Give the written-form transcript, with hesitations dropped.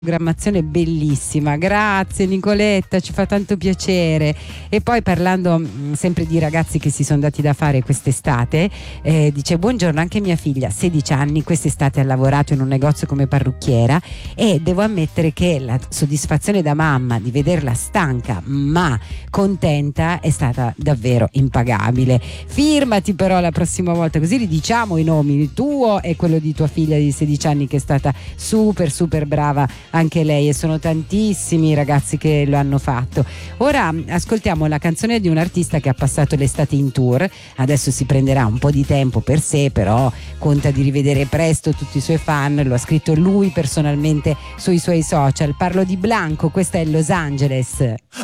Programmazione bellissima, grazie Nicoletta, ci fa tanto piacere. E poi parlando sempre di ragazzi che si sono dati da fare quest'estate, dice: buongiorno, anche mia figlia 16 anni quest'estate ha lavorato in un negozio come parrucchiera e devo ammettere che la soddisfazione da mamma di vederla stanca ma contenta è stata davvero impagabile. Firmati però la prossima volta, così ridiciamo i nomi, il tuo e quello di tua figlia di 16 anni che è stata super brava anche lei, e sono tantissimi i ragazzi che lo hanno fatto. Ora ascoltiamo la canzone di un artista che ha passato l'estate in tour, adesso si prenderà un po' di tempo per sé, però conta di rivedere presto tutti i suoi fan, lo ha scritto lui personalmente sui suoi social. Parlo di Blanco, questa è Los Angeles.